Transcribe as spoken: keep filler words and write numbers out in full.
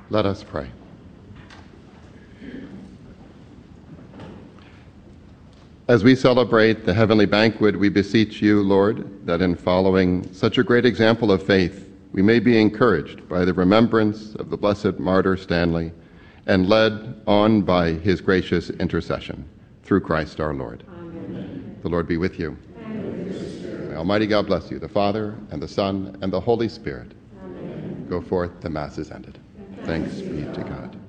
Let us pray. As we celebrate the heavenly banquet, we beseech you, Lord, that in following such a great example of faith, we may be encouraged by the remembrance of the blessed martyr Stanley and led on by his gracious intercession. Through Christ our Lord. Amen. The Lord be with you. And with your spirit. May Almighty God bless you, the Father, and the Son, and the Holy Spirit. Amen. Go forth, the Mass is ended. Thanks, Thanks be to God.